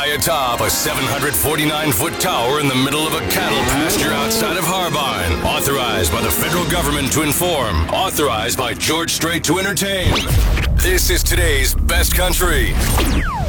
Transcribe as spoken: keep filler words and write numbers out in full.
atop a seven hundred forty-nine foot tower in the middle of a cattle pasture outside of Harbine. Authorized by the federal government to inform. Authorized by George Strait to entertain. This is today's best country.